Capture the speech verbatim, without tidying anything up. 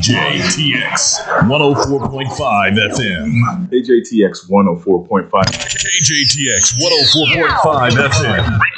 J T X one oh four point five F M. A J T X one oh four point five. A J T X one oh four point five F M.